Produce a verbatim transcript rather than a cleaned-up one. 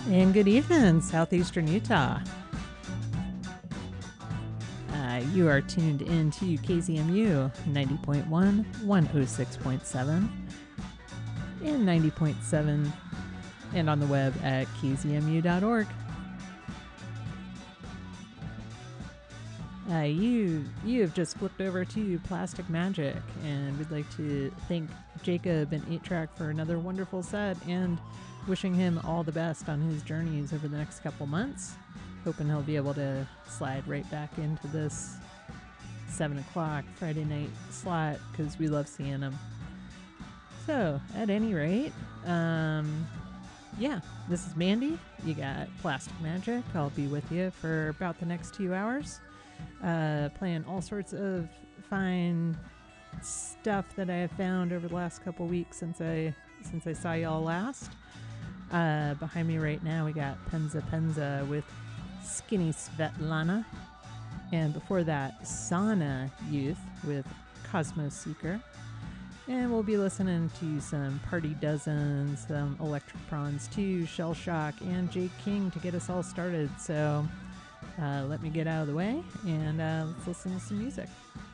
And good evening, Southeastern Utah. Uh, you are tuned in to K Z M U ninety point one, one oh six point seven, and ninety point seven, and on the web at k z m u dot org. Uh, you you have just flipped over to Plastic Magic, and we'd like to thank Jacob and eight track for another wonderful set, and wishing him all the best on his journeys over the next couple months. Hoping he'll be able to slide right back into this seven o'clock Friday night slot, because we love seeing him. So, at any rate, um, yeah, this is Mandy. You got Plastic Magic. I'll be with you for about the next two hours. Uh, playing all sorts of fine stuff that I have found over the last couple weeks since I since I saw y'all last. Uh, behind me right now we got Penza Penza with Skinny Svetlana, and before that Sana Youth with Cosmos Seeker. And we'll be listening to some Party Dozen, some Electric Prawns two, Shell Shock, and Jake King to get us all started. So uh, let me get out of the way and uh, let's listen to some music.